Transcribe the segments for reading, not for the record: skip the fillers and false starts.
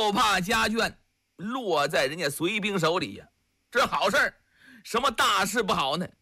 又怕家眷落在人家隋兵手里呀。这好事儿，什么大事不好呢？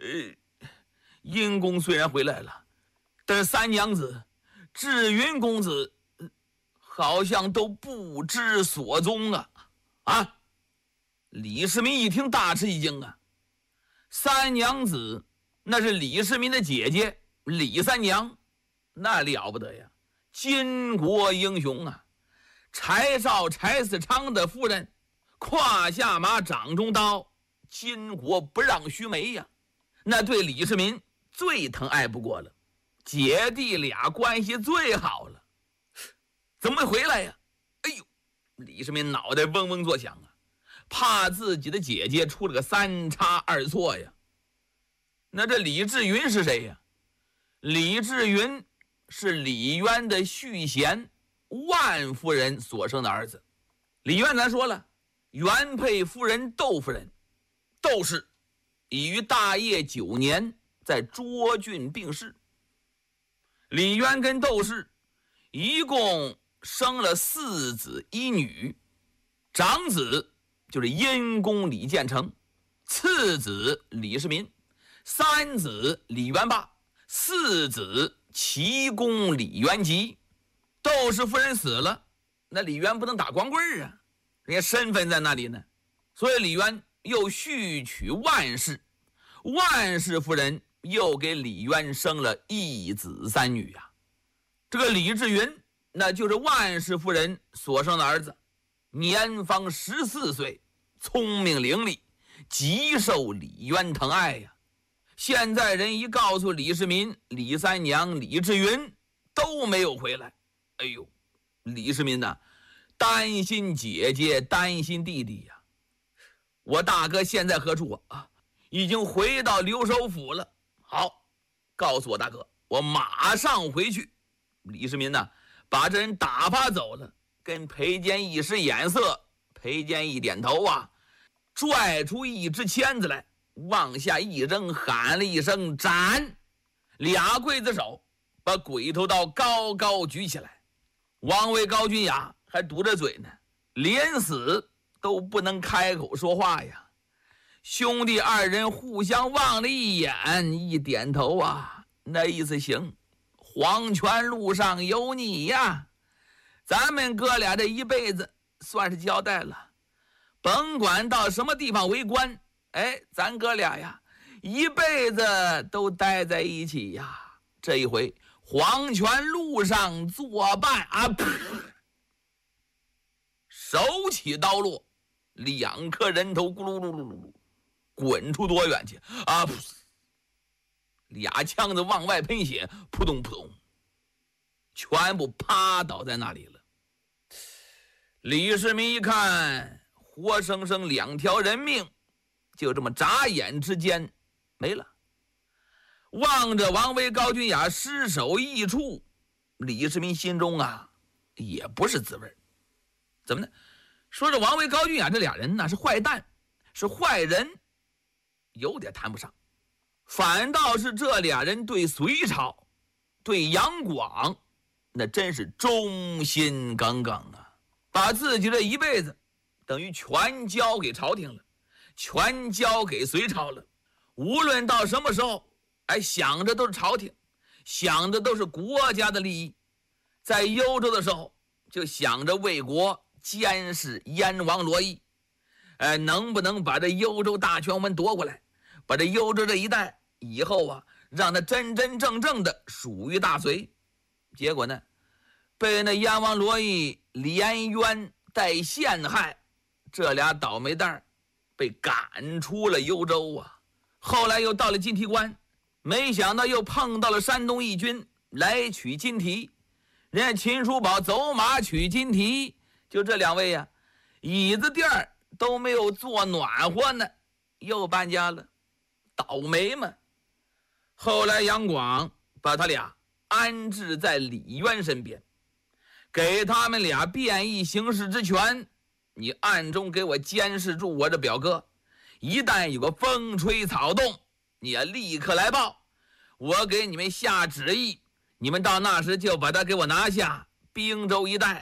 殷公虽然回来了，但是三娘子、智云公子好像都不知所踪啊！啊！李世民一听大吃一惊啊！三娘子那是李世民的姐姐李三娘，那了不得呀，巾帼英雄啊！柴少柴四昌的夫人，胯下马掌中刀，巾帼不让须眉呀！那对李世民最疼爱不过了，姐弟俩关系最好了，怎么会回来呀？哎呦，李世民脑袋嗡嗡作响啊，怕自己的姐姐出了个三差二错呀。那这李志云是谁呀？李志云是李渊的续弦万夫人所生的儿子。李渊咱说了，原配夫人窦夫人，窦氏已于大业9年在涿郡病逝。李渊跟窦氏一共生了4子1女，长子就是殷公李建成，次子李世民，3子李元霸，4子齐公李元吉。窦氏夫人死了，那李渊不能打光棍啊，人家身份在那里呢，所以李渊又续娶万氏，万氏夫人又给李渊生了1子3女啊。这个李志云那就是万氏夫人所生的儿子，年方14岁，聪明伶俐，极受李渊疼爱呀。现在人一告诉李世民，李三娘李志云都没有回来，哎呦，李世民呐，担心姐姐，担心弟弟呀。我大哥现在何处啊？已经回到留守府了。好，告诉我大哥，我马上回去。李世民呢，把这人打发走了，跟裴坚一使眼色，裴坚一点头啊，拽出一支签子来，往下一扔，喊了一声斩，2刽子手把鬼头刀高高举起来。王位高君雅还堵着嘴呢，连死都不能开口说话呀。兄弟2人互相望了一眼，一点头啊，那意思行，黄泉路上有你呀，咱们哥俩这一辈子算是交代了，甭管到什么地方为官，咱哥俩呀一辈子都待在一起呀。这一回黄泉路上作伴啊！手起刀落，2颗人头咕噜噜噜噜滚出多远去啊！2枪子往外喷血，扑通扑通，全部趴倒在那里了。李世民一看，活生生2条人命就这么眨眼之间没了。望着王维高君雅尸首一处，李世民心中啊也不是滋味。怎么呢？说这王维高君雅这俩人呢是坏蛋，是坏人，有点谈不上。反倒是这俩人对隋朝，对杨广，那真是忠心耿耿啊，把自己这一辈子等于全交给朝廷了，全交给隋朝了。无论到什么时候，想着都是朝廷，想的都是国家的利益。在幽州的时候，就想着为国监视燕王罗毅，能不能把这幽州大权我们夺过来，把这幽州这一带以后啊，让他真真正正的属于大隋。结果呢，被那燕王罗毅连冤带陷害，这俩倒霉蛋被赶出了幽州啊。后来又到了金提关，没想到又碰到了山东义军来取金提，人家秦叔宝走马取金提，就这2位呀，椅子垫儿都没有坐暖和呢，又搬家了，倒霉嘛。后来杨广把他俩安置在李渊身边，给他们俩便衣行事之权，你暗中给我监视住我这表哥，一旦有个风吹草动，你要立刻来报，我给你们下旨意，你们到那时就把他给我拿下。滨州一带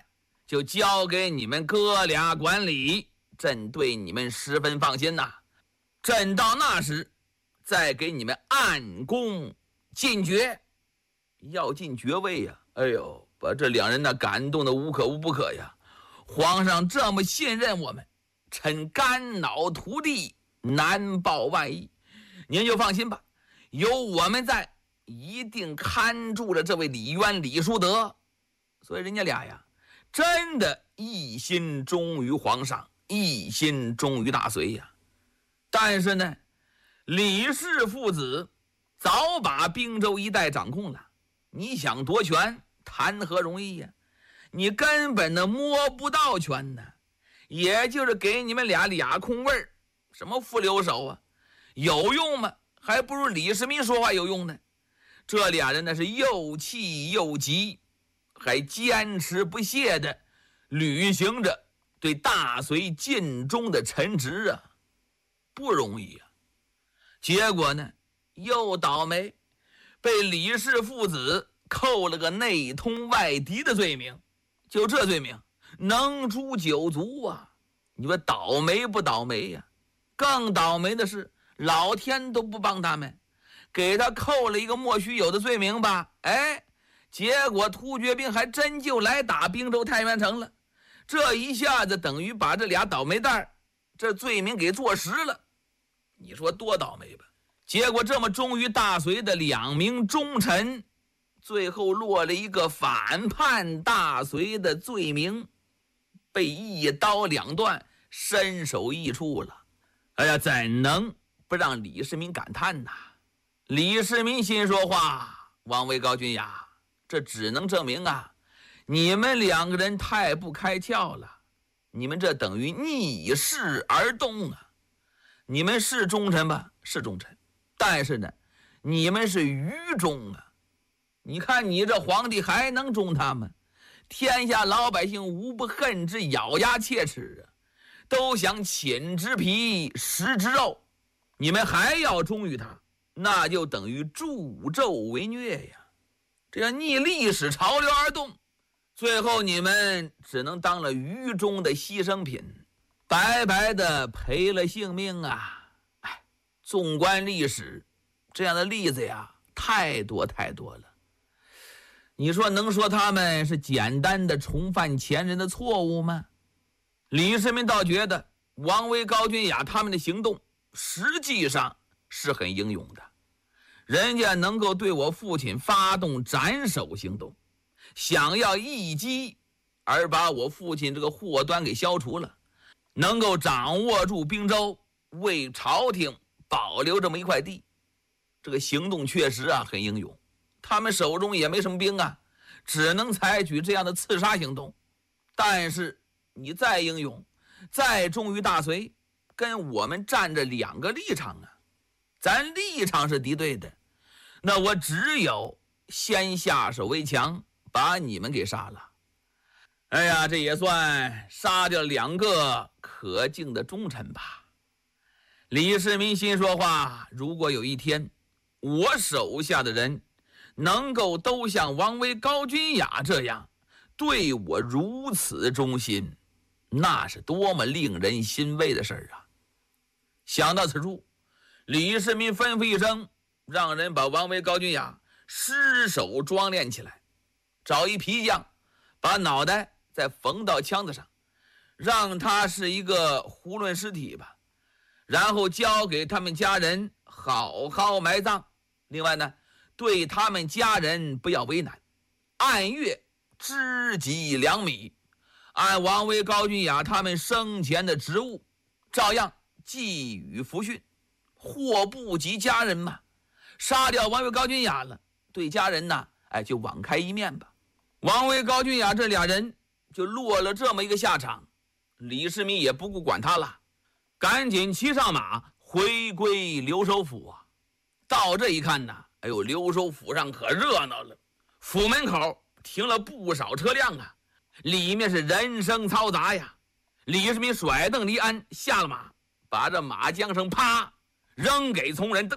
就交给你们哥俩管理，朕对你们十分放心呐。朕到那时再给你们暗宫进爵，要进爵位呀！哎呦，把这两人感动的无可无不可呀！皇上这么信任我们，臣肝脑涂地，难报万一。您就放心吧，有我们在，一定看住了这位李渊、李叔德。所以人家俩呀，真的一心忠于皇上，一心忠于大隋呀。但是呢，李氏父子早把并州一带掌控了，你想夺权，谈何容易呀？你根本摸不到权呢，也就是给你们俩空位儿，什么副留守啊，有用吗？还不如李世民说话有用呢。这俩人是又气又急，还坚持不懈地履行着对大隋尽忠的臣职啊，不容易啊。结果呢，又倒霉，被李氏父子扣了个内通外敌的罪名。就这罪名能诛九族啊！你说倒霉不倒霉呀？更倒霉的是，老天都不帮他们，给他扣了一个莫须有的罪名吧。结果突厥兵还真就来打并州太原城了。这一下子等于把这俩倒霉蛋这罪名给坐实了。你说多倒霉吧？结果这么忠于大隋的两名忠臣，最后落了一个反叛大隋的罪名，被一刀两断，身首异处了。哎呀，怎能不让李世民感叹呐？李世民心说话，王维、高君雅，这只能证明啊，你们两个人太不开窍了，你们这等于逆势而动啊！你们是忠臣吧？是忠臣，但是呢，你们是愚忠啊！你看你这皇帝还能忠他吗？天下老百姓无不恨之咬牙切齿啊，都想寝之皮食之肉。你们还要忠于他，那就等于助纣为虐呀！这样逆历史潮流而动，最后你们只能当了愚忠的牺牲品，白白的赔了性命啊！纵观历史，这样的例子呀，太多太多了。你说能说他们是简单的重犯前人的错误吗？李世民倒觉得王维、高君雅他们的行动实际上是很英勇的，人家能够对我父亲发动斩首行动，想要一击而把我父亲这个祸端给消除了，能够掌握住并州，为朝廷保留这么一块地，这个行动确实很英勇。他们手中也没什么兵啊，只能采取这样的刺杀行动。但是你再英勇，再忠于大隋，跟我们站着两个立场啊。咱立场是敌对的，那我只有先下手为强，把你们给杀了。哎呀，这也算杀掉两个可敬的忠臣吧。李世民心说话，如果有一天我手下的人能够都像王维、高君雅这样对我如此忠心，那是多么令人欣慰的事儿啊！想到此处，李世民吩咐一声，让人把王维、高君雅尸首装殓起来，找一皮匠把脑袋再缝到枪子上，让他是一个囫囵尸体吧，然后交给他们家人好好埋葬。另外呢，对他们家人不要为难，按月支给2米，按王维、高君雅他们生前的职务，照样寄予抚训。祸不及家人嘛，杀掉王维、高君雅了，对家人呢，就网开一面吧。王维、高君雅这俩人就落了这么一个下场。李世民也不顾管他了，赶紧骑上马回归留守府啊。到这一看呢，留守府上可热闹了，府门口停了不少车辆啊，里面是人声嘈杂呀。李世民甩蹬离鞍，下了马，把这马缰绳啪扔给从人，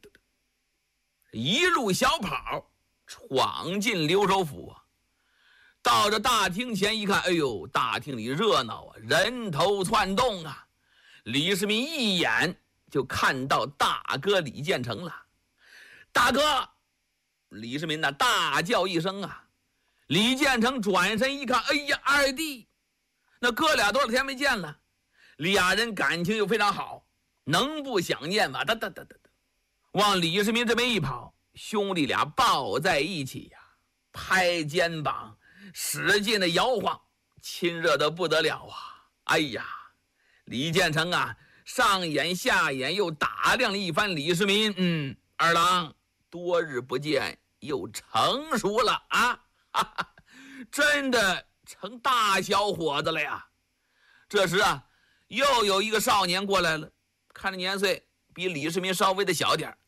一路小跑闯进留守府啊。 到这大厅前一看，哎呦，大厅里热闹啊，人头窜动啊。李世民一眼就看到大哥李建成了。大哥！李世民大叫一声啊。李建成转身一看，哎呀，二弟！那哥俩多少天没见了，俩人感情又非常好，能不想念吗？往李世民这边一跑，兄弟俩抱在一起呀，拍肩膀，使劲的摇晃，亲热的不得了啊！哎呀，李建成啊，上眼下眼又打量了一番李世民，二郎多日不见，又成熟了啊！哈哈，真的成大小伙子了呀！这时啊，又有一个少年过来了，看着年岁比李世民稍微的小点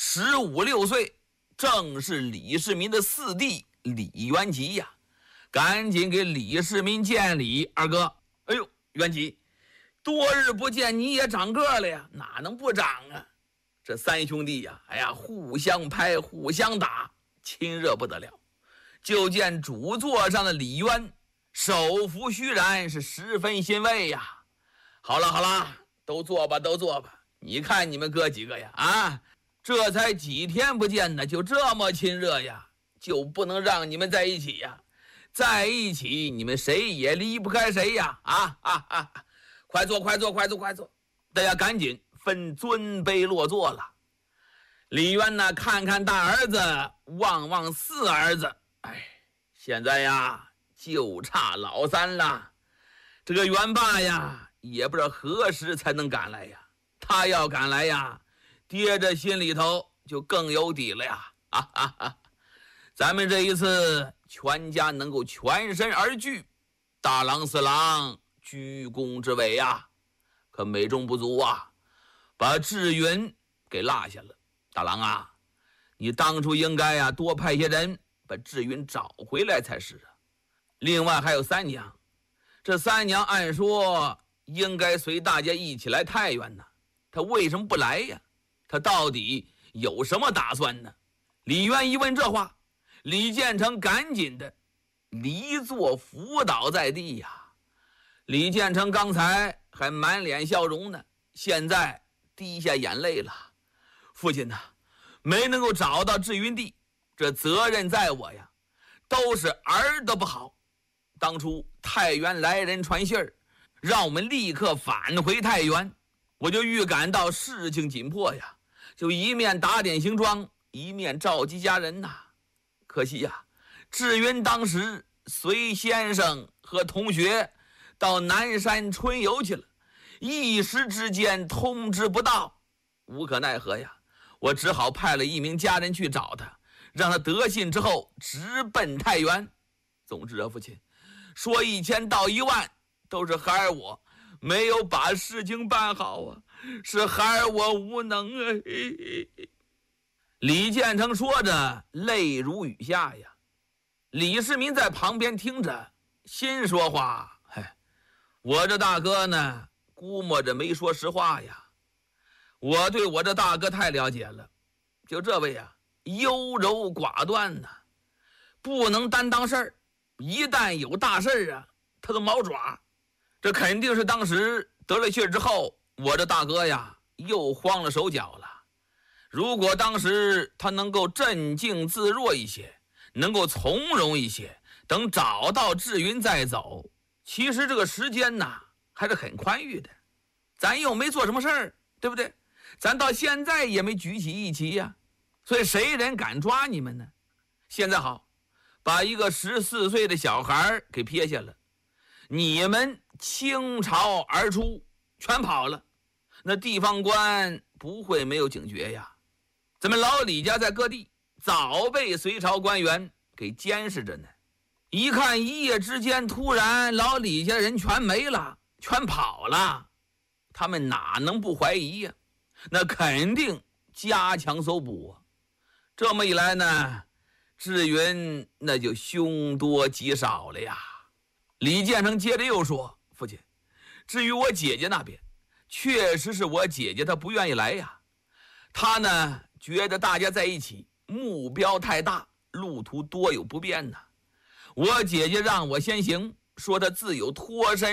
，15、16岁，正是李世民的四弟李元吉呀！赶紧给李世民见礼，二哥，哎呦，元吉，多日不见，你也长个了呀，哪能不长啊？这三兄弟呀，哎呀，互相拍，互相打，亲热不得了。就见主座上的李渊手扶虚髯，是十分欣慰呀。好了，都坐吧，都坐吧。你看你们哥几个呀，啊，这才几天不见呢，就这么亲热呀，就不能让你们在一起呀？在一起，你们谁也离不开谁呀！快坐！大家赶紧分尊卑落座了。李渊呢，看看大儿子，望望四儿子，现在呀，就差老三了。这个元霸呀，也不知道何时才能赶来呀。他要赶来呀，爹这心里头就更有底了呀。咱们这一次全家能够全身而聚，大郎四郎居功至伟呀。可美中不足啊，把智云给落下了。大郎啊，你当初应该呀多派些人把智云找回来才是啊。另外还有三娘，这三娘按说应该随大家一起来太原呢，她为什么不来呀？她到底有什么打算呢？李渊一问这话，李建成赶紧的离座伏倒在地呀。李建成刚才还满脸笑容呢，现在滴下眼泪了。父亲呐，没能够找到智云帝，这责任在我呀，都是儿的不好。当初太原来人传信儿，让我们立刻返回太原，我就预感到事情紧迫呀，就一面打点行装，一面召集家人呐。可惜呀，智云当时随先生和同学到南山春游去了，一时之间通知不到，无可奈何呀。我只好派了一名家人去找他，让他得信之后直奔太原。总之啊，父亲，说1000道10000，都是孩儿我没有把事情办好啊，是孩儿我无能啊。李建成说着，泪如雨下呀。李世民在旁边听着，心说话，我这大哥呢，估摸着没说实话呀。我对我这大哥太了解了，就这位啊，优柔寡断呐，不能担当事儿，一旦有大事儿啊，他都毛爪。这肯定是当时得了信之后，我这大哥呀又慌了手脚了。如果当时他能够镇静自若一些，能够从容一些，等找到智云再走，其实这个时间呐还是很宽裕的，咱又没做什么事儿，对不对？咱到现在也没举起一旗呀，所以谁人敢抓你们呢？现在好，把一个14岁的小孩给撇下了，你们倾巢而出，全跑了，那地方官不会没有警觉呀。咱们老李家在各地早被隋朝官员给监视着呢，一看一夜之间突然老李家人全没了，全跑了，他们哪能不怀疑呀？那肯定加强搜捕啊。这么一来呢，智云那就凶多吉少了呀。李建成接着又说，父亲，至于我姐姐那边，确实是我姐姐她不愿意来呀。她呢觉得大家在一起目标太大，路途多有不便呢。 我姐姐让我先行，说她自有脱身